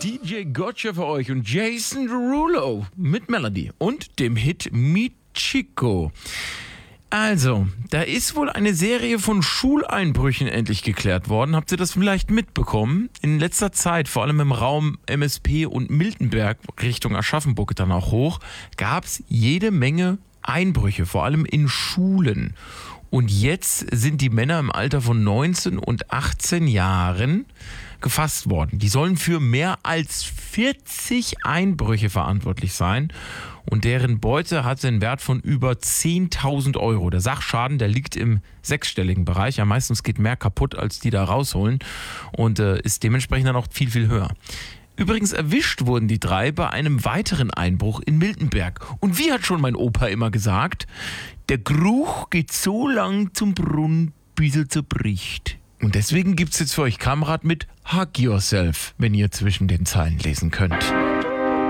DJ Gotcha für euch und Jason Derulo mit Melody und dem Hit Michiko. Also, da ist wohl eine Serie von Schuleinbrüchen endlich geklärt worden. Habt ihr das vielleicht mitbekommen? In letzter Zeit, vor allem im Raum MSP und Miltenberg, Richtung Aschaffenburg dann auch hoch, gab es jede Menge Einbrüche, vor allem in Schulen. Und jetzt sind die Männer im Alter von 19 und 18 Jahren gefasst worden. Die sollen für mehr als 40 Einbrüche verantwortlich sein und deren Beute hatte einen Wert von über 10.000 Euro. Der Sachschaden, der liegt im sechsstelligen Bereich. Ja, meistens geht mehr kaputt, als die da rausholen und ist dementsprechend dann auch viel, viel höher. Übrigens erwischt wurden die drei bei einem weiteren Einbruch in Miltenberg. Und wie hat schon mein Opa immer gesagt, der Geruch geht so lang zum Brunnen, bis er zerbricht. Und deswegen gibt's jetzt für euch Kamerad mit Hug Yourself, wenn ihr zwischen den Zeilen lesen könnt.